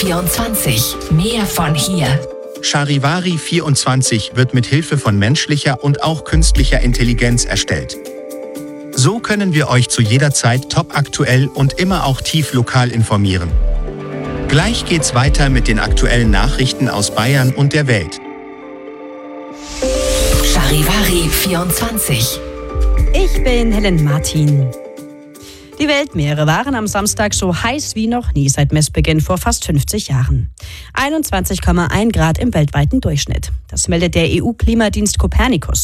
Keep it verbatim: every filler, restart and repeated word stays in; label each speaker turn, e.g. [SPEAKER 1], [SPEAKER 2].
[SPEAKER 1] vierundzwanzig. Mehr von hier.
[SPEAKER 2] Charivari vierundzwanzig wird mit Hilfe von menschlicher und auch künstlicher Intelligenz erstellt. So können wir euch zu jeder Zeit topaktuell und immer auch tief lokal informieren. Gleich geht's weiter mit den aktuellen Nachrichten aus Bayern und der Welt.
[SPEAKER 1] Charivari vierundzwanzig.
[SPEAKER 3] Ich bin Helen Martin. Die Weltmeere waren am Samstag so heiß wie noch nie seit Messbeginn vor fast fünfzig Jahren. einundzwanzig Komma eins Grad im weltweiten Durchschnitt. Das meldet der E U-Klimadienst Copernicus.